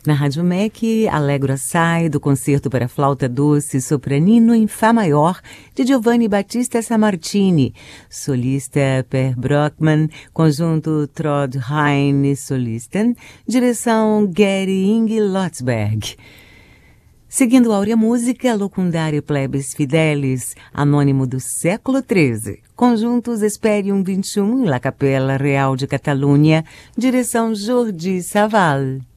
Na Rádio MEC, Allegro Assai, do Concerto para Flauta Doce e Sopranino em Fá Maior, de Giovanni Battista Sammartini, solista Per Brockmann, conjunto Trondheim Solisten, direção Gary Inge Lotsberg. Seguindo Áurea Música, Locundário Plebis Fidelis, anônimo do século XIII, conjuntos Esperium 21 e La Capella Real de Catalunha, direção Jordi Savall.